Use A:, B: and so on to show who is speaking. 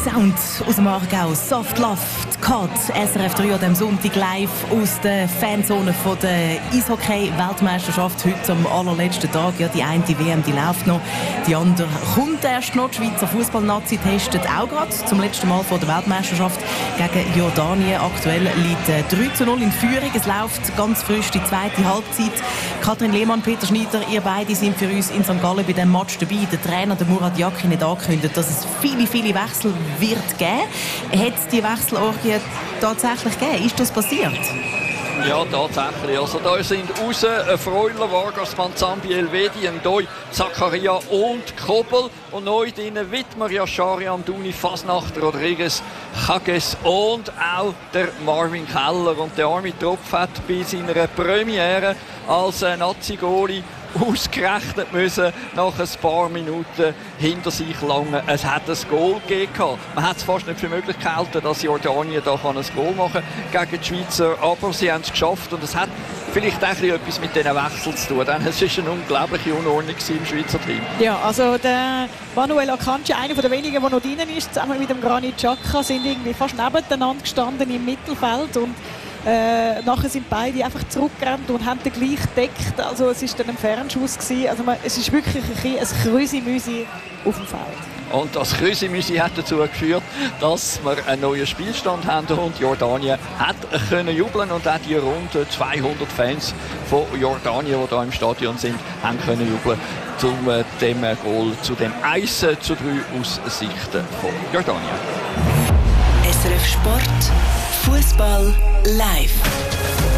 A: Sound aus dem Aargau, Soft Love, Cut, SRF 3 an diesem Sonntag live aus der Fanzone von der Eishockey-Weltmeisterschaft. Heute am allerletzten Tag. Ja, die eine WM, die läuft noch, die andere kommt erst noch. Die Schweizer Fußball-Nazi testet auch gerade zum letzten Mal vor der Weltmeisterschaft gegen Jordanien. Aktuell liegt 3:0 in Führung. Es läuft ganz frisch die zweite Halbzeit. Katrin Lehmann, Peter Schneider, ihr beide sind für uns in St. Gallen bei diesem Match dabei. Der Trainer, der Murat Yakin, hat angekündigt, dass es viele Wechsel wird geben. Hat es die Wechselorgie tatsächlich gegeben? Ist das passiert?
B: Ja, tatsächlich. Also da sind raus Freuler, Vargas, Manzambi, Elvedi, Ndoi, Zakaria und Kobel. Und neu drinnen Wittmer, Yashari, Amdouni, Fasnacht, Rodriguez, Chages und auch der Marvin Keller. Und der arme Tropf hat bei seiner Premiere als Nazi-Goalie ausgerechnet müssen nach ein paar Minuten hinter sich langen. Es hat ein Goal gegeben. Man hat es fast nicht für möglich gehalten, dass Jordanien da ein Goal machen kann gegen die Schweizer, aber sie haben es geschafft und es hat vielleicht auch etwas mit diesen Wechseln zu tun, denn es war eine unglaubliche Unordnung im Schweizer Team.
C: Ja, also der Manuel Akanji, einer der wenigen, der noch drin ist, zusammen mit dem Granit Xhaka, sind irgendwie fast nebeneinander gestanden im Mittelfeld und nachher sind beide einfach zurückgerannt und haben den gleich gedeckt. Also es war dann ein Fernschuss gewesen. Also es ist wirklich ein Krüsi-Müsi auf dem Feld.
B: Und das Krüsi-Müsi hat dazu geführt, dass wir einen neuen Spielstand haben und Jordanien hat können jubeln und auch die rund 200 Fans von Jordanien, die hier im Stadion sind, haben können jubeln zu dem Goal, zu dem 1:3 aus Sicht von Jordanien.
D: SRF Sport, Fußball live.